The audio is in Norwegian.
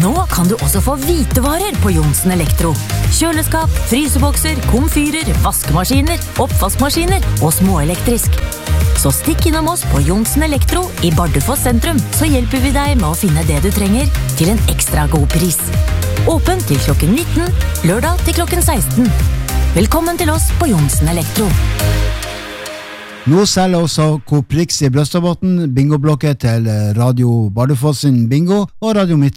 Nå kan du også få hvitevarer på Johnsen Elektro. Kjøleskap, frysebokser, komfyrer, vaskemaskiner, oppvaskmaskiner og småelektrisk. Så stikk innom oss på Johnsen Elektro i Bardufoss sentrum, så hjelper vi deg med å finne det du trenger til en ekstra god pris. Åpen til klokken 19, lørdag til klokken 16. Velkommen til oss på Johnsen Elektro. Nå selger også Coop Rix i Brøstadbotn bingoblokker til Radio Bardufoss sin bingo og Radio Midt